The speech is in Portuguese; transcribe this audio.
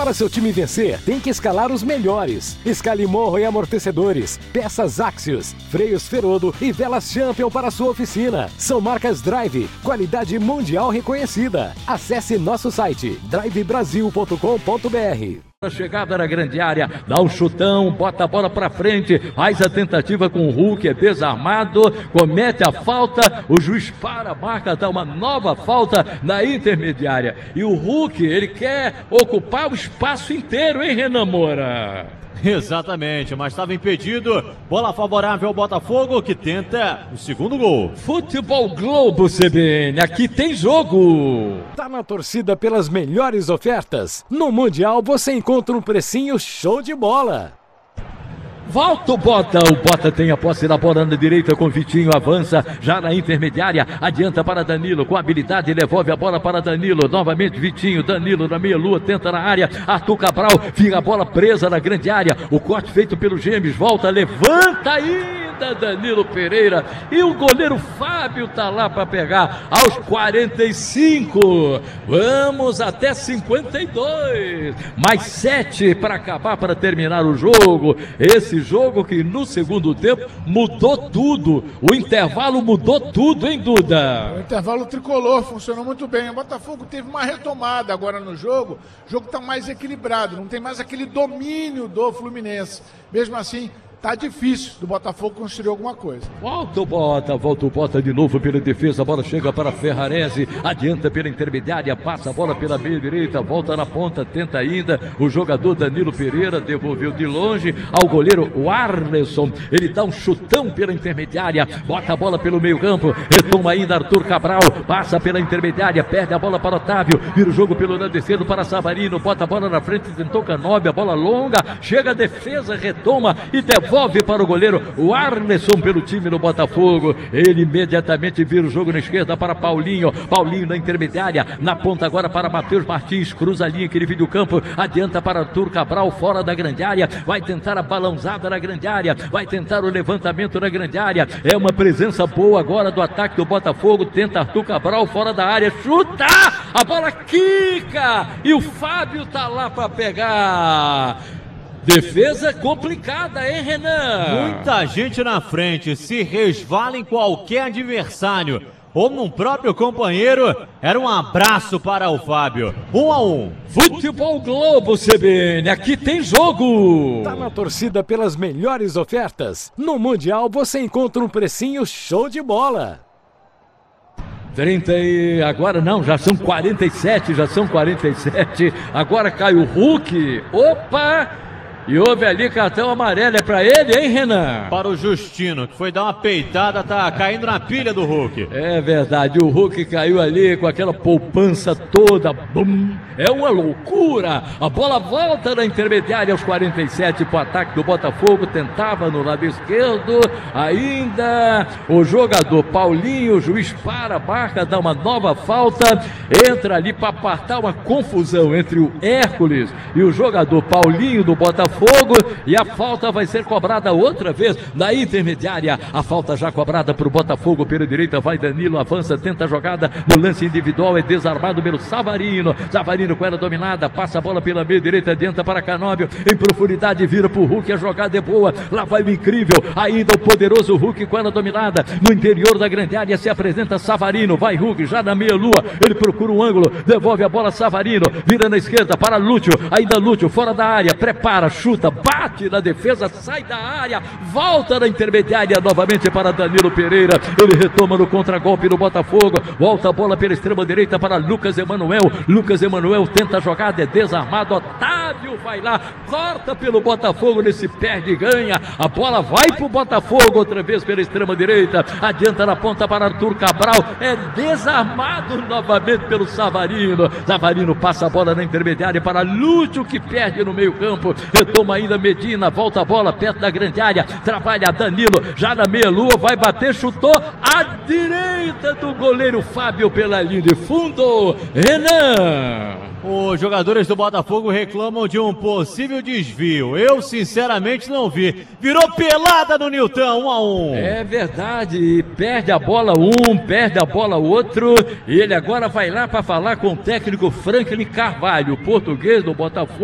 Para seu time vencer, tem que escalar os melhores. Escale morro e amortecedores, peças Axios, freios Ferodo e velas Champion para sua oficina. São marcas Drive, qualidade mundial reconhecida. Acesse nosso site drivebrasil.com.br. A chegada na grande área, dá um chutão, bota a bola pra frente, faz a tentativa com o Hulk, é desarmado, comete a falta, o juiz para a marca, dá uma nova falta na intermediária. E o Hulk, ele quer ocupar o espaço inteiro, hein, Renan Moura? Exatamente, mas estava impedido. Bola favorável ao Botafogo, que tenta o segundo gol. Futebol Globo, CBN, aqui tem jogo. Tá na torcida pelas melhores ofertas? No Mundial você encontra um precinho show de bola. Volta o Bota tem a posse da bola na direita com Vitinho, avança já na intermediária, adianta para Danilo, com habilidade devolve a bola para Danilo, novamente Vitinho, Danilo na meia-lua, tenta na área, Arthur Cabral, fica a bola presa na grande área, o corte feito pelo Gêmeos, volta, levanta ainda Danilo Pereira, e o goleiro Fábio tá lá para pegar aos 45, vamos até 52, mais 7 para acabar, para terminar o jogo, esse jogo que no segundo tempo mudou tudo, o intervalo mudou tudo, hein, Duda? O intervalo tricolor funcionou muito bem, o Botafogo teve uma retomada agora no jogo, o jogo está mais equilibrado, não tem mais aquele domínio do Fluminense, mesmo assim tá difícil do Botafogo construir alguma coisa. Volta o Bota de novo pela defesa, a bola chega para Ferrarese, adianta pela intermediária, passa a bola pela meia direita, volta na ponta, tenta ainda, o jogador Danilo Pereira devolveu de longe ao goleiro Arleson, ele dá um chutão pela intermediária, bota a bola pelo meio campo, retoma ainda Arthur Cabral, passa pela intermediária, perde a bola para Otávio, vira o jogo pelo lado esquerdo para Savarino, bota a bola na frente, tentou Canóbio, a bola longa, chega a defesa, retoma e devolve para o goleiro o Arleson pelo time do Botafogo, ele imediatamente vira o jogo na esquerda para Paulinho na intermediária, na ponta agora para Matheus Martins, cruza a linha que divide o campo, adianta para Arthur Cabral fora da grande área, vai tentar a balãozada na grande área, vai tentar o levantamento na grande área, é uma presença boa agora do ataque do Botafogo, tenta Arthur Cabral fora da área, chuta, a bola quica e o Fábio tá lá para pegar. Defesa complicada, hein, Renan? Muita gente na frente, se resvala em qualquer adversário ou num próprio companheiro, era um abraço para o Fábio. 1-1. Futebol Globo, CBN, aqui tem jogo. Tá na torcida pelas melhores ofertas? No Mundial você encontra um precinho show de bola. 30 e agora não, já são 47, agora cai o Hulk, opa! E houve ali cartão amarelo, é pra ele, hein, Renan? Para o Justino, que foi dar uma peitada, tá caindo na pilha do Hulk. É verdade, o Hulk caiu ali com aquela poupança toda, bum, é uma loucura. A bola volta na intermediária aos 47 pro ataque do Botafogo, tentava no lado esquerdo, ainda o jogador Paulinho, o juiz para a marca, dá uma nova falta, entra ali para apartar uma confusão entre o Hércules e o jogador Paulinho do Botafogo, e a falta vai ser cobrada outra vez na intermediária, a falta já cobrada para o Botafogo pela direita, vai Danilo, avança, tenta a jogada no lance individual, é desarmado pelo Savarino com ela dominada, passa a bola pela meia direita, adianta para Canóbio, em profundidade vira para o Hulk, a jogada é boa, lá vai o incrível, ainda o poderoso Hulk com ela dominada, no interior da grande área se apresenta Savarino, vai Hulk já na meia lua, ele procura um ângulo, devolve a bola Savarino, vira na esquerda para Lúcio, ainda Lúcio fora da área, prepara, chuta, bate na defesa, sai da área, volta na intermediária novamente para Danilo Pereira, ele retoma no contragolpe do Botafogo, volta a bola pela extrema direita para Lucas Emanuel tenta a jogada, é desarmado, Otávio vai lá, corta pelo Botafogo nesse perde e ganha, a bola vai pro Botafogo outra vez pela extrema direita, adianta na ponta para Arthur Cabral, é desarmado novamente pelo Savarino passa a bola na intermediária para Lúcio que perde no meio campo, retoma ainda Medina, volta a bola perto da grande área, trabalha Danilo, já na meia-lua, vai bater, chutou à direita do goleiro Fábio pela linha de fundo, Renan. Os jogadores do Botafogo reclamam de um possível desvio. Eu, sinceramente, não vi. Virou pelada no Nilton, 1-1. É verdade. Perde a bola um, perde a bola outro. E ele agora vai lá para falar com o técnico Franklin Carvalho, português do Botafogo.